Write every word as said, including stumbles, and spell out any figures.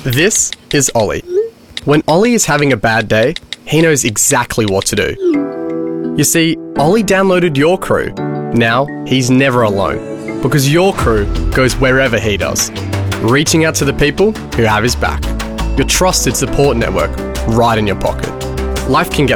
This is Ollie. When Ollie is having a bad day, he knows exactly what to do. You see, Ollie downloaded Your Crew. Now, he's never alone, because Your Crew goes wherever he does, reaching out to the people who have his back. Your trusted support network right in your pocket. Life can get